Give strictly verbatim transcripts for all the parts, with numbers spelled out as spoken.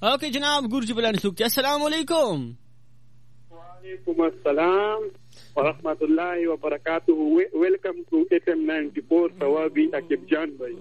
اوکے جناب ګورجی بلانی سوکتی السلام علیکم. وعلیکم السلام ورحمۃ اللہ وبرکاتہ. ویلکم ٹو ایف ایم نائنٹی فور ثوابی عقیب جان بھائی.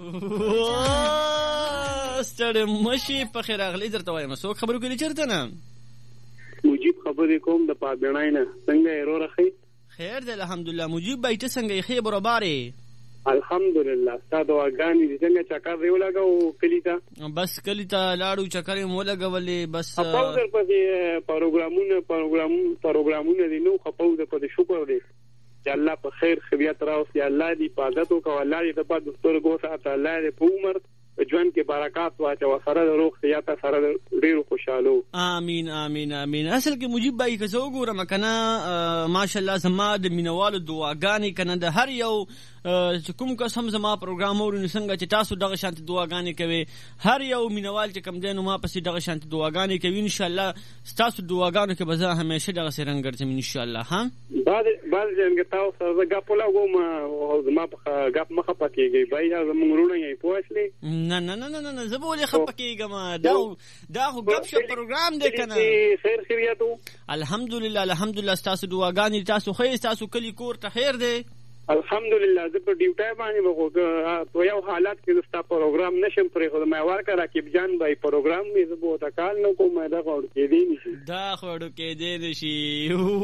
ستړی مشي په خیر اغلی درته وایم څوک خبرو کوي چیرته نه مجيب خبرې کوم د پابینای نه. څنګه یې رو رخی؟ خیر دی الحمدلله. مجيب بای ته څنګه یې خې برابرې؟ الحمدلله. ستا دعاګانې دي. څنګه چکر دی ولګو کلی ته؟ بس کلی ته لاړو چکر یې مو لګولې بس خپاو در پسې پروګرامونه پروګرام پروګرامونه دي نو خپاو در پسې شکر دی چې الله په خیر خبريات راوستي. الله دې حفاظت وکړي. الله دې د پاد دکتور ګوسه ته الله دې په عمر ژوند کې برکات واچو سره د روغ صحت سره ډېر خوشاله. امين امين امين. اصل کې مجيب بای که زه وګورم کنه ماشاءالله زما د مینوالو دعاګانې کنه د هر یو چې کوم کس هم زما پروګرام اوري څنګه چې تاسو دغه شانت دعاګانې کوي هر یو مینوال چې کم دین ما پسې دغه شانت دعاګانې کوي ان شاء الله تاسو دعاګانو کې به زه همیشه دغه سرنګ ګرځم ان شاء الله. ها بعد بعد څنګه تاسو سره غاپو لاګو ما ما په غاپ مخه پکېږي بای دا زمونږ یې پوښلې نه نه نه نه نه زه به ولې خپه کېږم. دا دا خو غپ شپ پروګرام دی کنه. خیر خیریت الحمدلله الحمدلله. تاسو دعاګانې تاسو خیر تاسو کلی کور ته خیر دی الحمدلله. زه په ډیوټي باندې وګورم په یو حالت کې ستا پروګرام نشم پرې خو مې ورکړه راکیب جان بای پروګرام مې زه به تا کال نو کوم دا خور کې دی نشي دا خور کې دی نشي.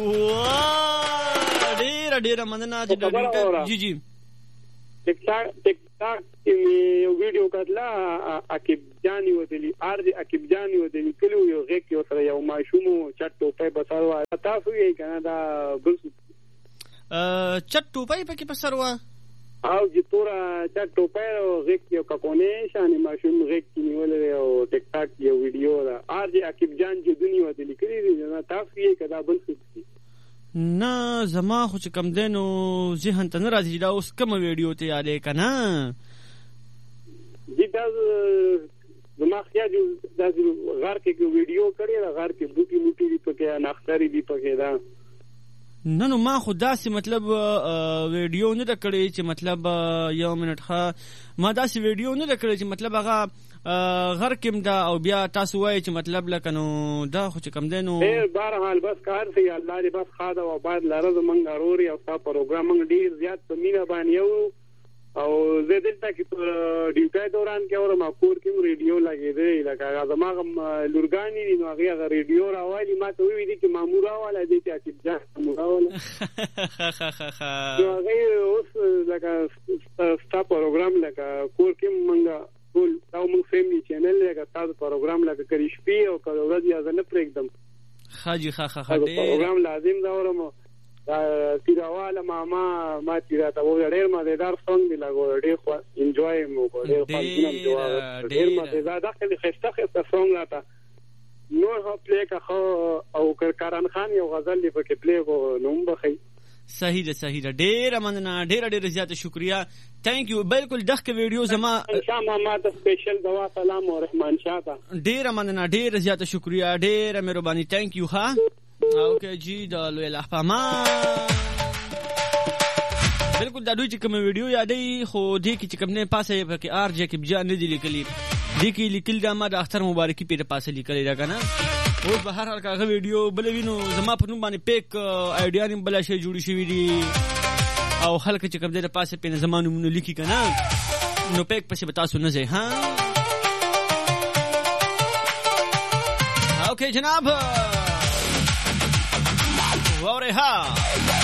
ډېر ډېر مننه چې جی جی ټیک ټاک ټیک ټاک یو ویډیو کړلا عقیب جان یو دی ار دی عقیب جان یو دی کلو یو غیک یو سره یو ماشوم چټو په بساروا تاسو یې کنه دا بل چټ ټوپای پکې په سر وا او چې پورا چټ ټوپای او غیک یو ککونې شانې ماشوم غیک نیولې او ټیک ټاک یو ویډیو دا ار دی عقیب جان چې دنیا ته لیکلي دي نه تاسو یې کدا بل څه نه زما خو چې کم دینو ذهن ته نه راځي دا اوس کوم ویډیو ته یادې کنه دي دا زما خیال دا غار کې ویډیو کړی دا غار کې بوټي بوټي دی پکې ناختاري دی پکې دا نه نو ما خو داسې مطلب ویډیو نه د کړی چې مطلب یو منټ ښه ما داسې ویډیو نه د کړی چې مطلب هغه غر کېم دا او بیا تاسو وایي چې مطلب لکه نو دا خو چې کم دی نو بهرحال بس کار دی الله دې بس خاده او باید لاره زمونږ اوري او ستا پروګرام موږ ډېر زیات په مینه باندې یو او زه دلته کې په ډیوټي دوران کې اورم کور کې ریډیو لګېدی لکه زما لورګانې دي نو هغې هغه ریډیو راوالي ما ته وویل دي چې مامور راواله دی چې عقیب جان مامور راواله نو هغې اوس لکه ستا پروګرام لکه کور کې موږ ټول دا موږ فیملی چینل لکه ستاسو پروګرام لکه کړي شپې او که ورځ یا زه نه پرېږدم ښه جي ښه ښه ښه پروګرام لازم دا اورم تیراواله ماما ما تیرا ته وو ډېر مزیدار سونګ دی لګو ډېر خو انجوای مو کو ډېر خوشاله جواب ډېر مزیدار دا خلک خسته خسته سونګ راته نور هو پلی کا خو او کرکاران خان یو غزل دی پکې پلی کو نوم بخي صحیح ده صحیح ده. ډېر مننه ډېر ډېر زیات شکریا تhank you. بالکل دغه ویډیو زما شاه ماما ته سپیشل دوا سلام او رحمان شاه ته ډېر مننه ډېر زیات شکریا ډېر مهرباني thank you. ها اوکے جی دا لوی الاحپاما بالکل دا دوی چې کوم ویډیو یادې خو دې کې چې کوم نه پاسه پکې آر جې کې بجان نه دي لیکلي دې کې لیکل دا ما د اختر مبارکي په پاسه لیکلي دا کنه اوس به هر هر کاغه ویډیو بل وینو زما په نوم باندې پیک آیډیا نیم بل شي جوړی شوی دي او خلک چې کوم دې پاسه په زمانو مونږ لیکي کنه نو پیک پسې بتا سو نه ځي. ها اوکے جناب وره ها